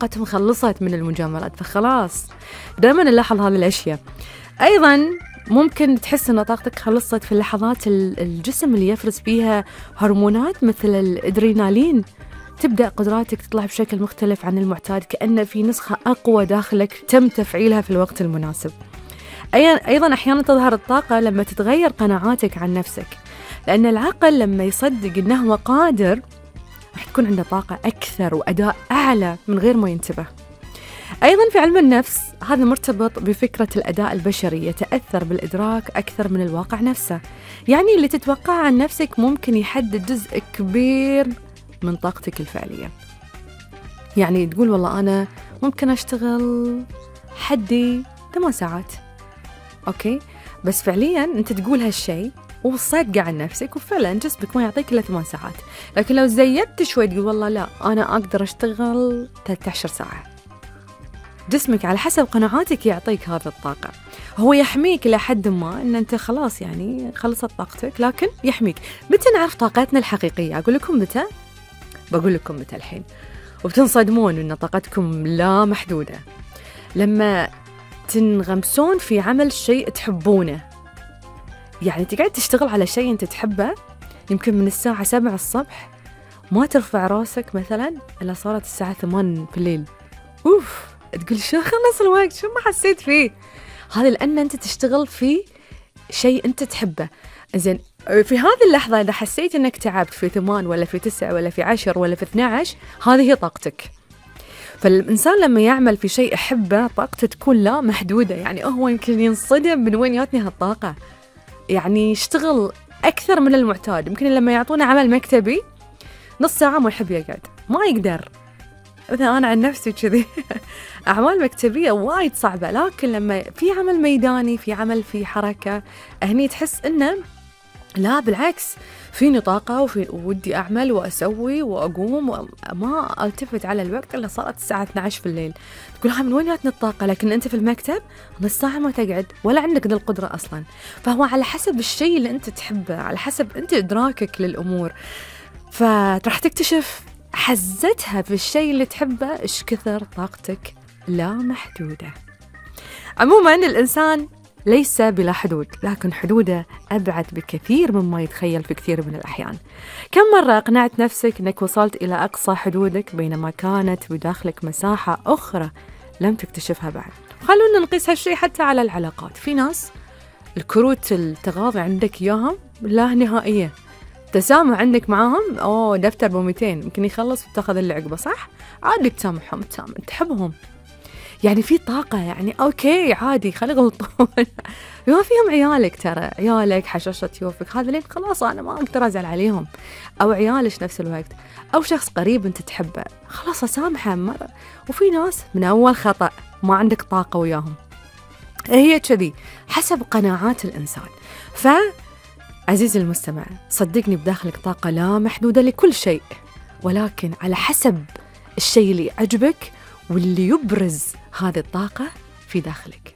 طاقتهم خلصت من المجاملات، فخلاص دائما نلاحظ هذه الأشياء. أيضا ممكن تحس أن طاقتك خلصت في اللحظات الجسم اللي يفرز فيها هرمونات مثل الأدرينالين، تبدأ قدراتك تطلع بشكل مختلف عن المعتاد، كأن في نسخة أقوى داخلك تم تفعيلها في الوقت المناسب. أيضا أحيانا تظهر الطاقة لما تتغير قناعاتك عن نفسك، لأن العقل لما يصدق أنه هو قادر راح تكون عنده طاقة أكثر وأداء أعلى من غير ما ينتبه. أيضا في علم النفس هذا مرتبط بفكرة الأداء البشري، يتأثر بالإدراك أكثر من الواقع نفسه. يعني اللي تتوقعه عن نفسك ممكن يحدد جزء كبير من طاقتك الفعلية. يعني تقول والله أنا ممكن أشتغل حدي 8 ساعات، أوكي، بس فعليا أنت تقول هالشيء وصدق عن نفسك وفعلا جسمك ما يعطيك إلا 8 ساعات. لكن لو زيدت شوي تقول والله لا أنا أقدر أشتغل 13 ساعة. جسمك على حسب قناعاتك يعطيك هذا الطاقة. هو يحميك إلى حد ما أن أنت خلاص يعني خلصت طاقتك، لكن يحميك. متى نعرف طاقتنا الحقيقية؟ أقول لكم متى؟ بقول لكم متى الحين، وبتنصدمون أن طاقتكم لا محدودة. لما تنغمسون في عمل شيء تحبونه، يعني تقعد تشتغل على شيء أنت تحبه، يمكن من الساعة 7 الصبح ما ترفع راسك مثلا إلا صارت الساعة 8 في الليل. أوف، تقول شو خلص الوقت، شو ما حسيت فيه. هذا لأن أنت تشتغل في شيء أنت تحبه. زين، في هذه اللحظة إذا حسيت أنك تعبت في 8 ولا في 9 ولا في 10 ولا في 12، هذه هي طاقتك. فالإنسان لما يعمل في شيء يحبه طاقته تكون لا محدودة. يعني هو يمكن ينصدم من وين جاتني هالطاقة، يعني يشتغل أكثر من المعتاد. يمكن لما يعطونا عمل مكتبي نص ساعة ما يحب يقعد، ما يقدر. مثلا أنا عن نفسي كذي أعمال مكتبية وايد صعبة، لكن لما في عمل ميداني، في عمل في حركة، هني تحس إنه لا بالعكس، فيني طاقة وفي ودي أعمل وأسوي وأقوم وما ألتفت على الوقت إلا صارت الساعة 12 في الليل. تقول من وين جاتني الطاقة؟ لكن أنت في المكتب نص ساعة ما تقعد ولا عندك ذي القدرة أصلا. فهو على حسب الشيء اللي أنت تحبه، على حسب أنت إدراكك للأمور، فراح تكتشف حزتها في الشيء اللي تحبه إيش كثر طاقتك لا محدودة. عموما الإنسان ليس بلا حدود، لكن حدوده أبعد بكثير مما يتخيل في كثير من الأحيان. كم مرة أقنعت نفسك أنك وصلت إلى أقصى حدودك بينما كانت بداخلك مساحة أخرى لم تكتشفها بعد؟ خلونا نقيس هالشيء حتى على العلاقات. في ناس الكروت التغاضي عندك إياهم لا نهائية، تسامح عندك معاهم دفتر ب200 يمكن يخلص وتاخذ اللي عقبه، صح؟ عادي تسامحهم، تحبهم، يعني في طاقة، يعني أوكي عادي خلي غلطون ما فيهم عيالك، ترى عيالك حشاشة يوفك هذا لين خلاص أنا ما أقدر أزعل عليهم، أو عيالش نفس الوقت، أو شخص قريب أنت تحبه خلاص أسامحه مرة. وفي ناس من أول خطأ ما عندك طاقة وياهم. هي كذي حسب قناعات الإنسان. عزيزي المستمع، صدقني بداخلك طاقة لا محدودة لكل شيء، ولكن على حسب الشيء اللي يعجبك واللي يبرز هذه الطاقة في داخلك.